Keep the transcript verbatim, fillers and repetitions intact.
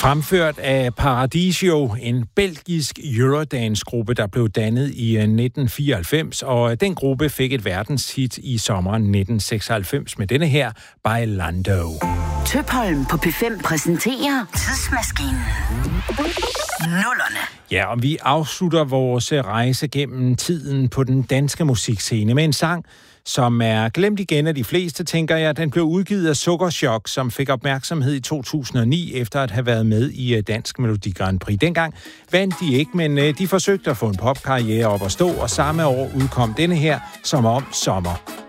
Fremført af Paradisio, en belgisk Eurodance-gruppe, der blev dannet i nitten fireoghalvfems, og den gruppe fik et verdenshit i sommeren nitten seksoghalvfems med denne her, Bailando. Tøpholm på P fem præsenterer Tidsmaskinen. Nullerne. Ja, og vi afslutter vores rejse gennem tiden på den danske musikscene med en sang, som er glemt igen af de fleste, tænker jeg. Den blev udgivet af Sukkerchok, som fik opmærksomhed i to tusind og ni, efter at have været med i Dansk Melodi Grand Prix. Dengang vandt de ikke, men de forsøgte at få en popkarriere op at stå, og samme år udkom denne her, Som om sommer.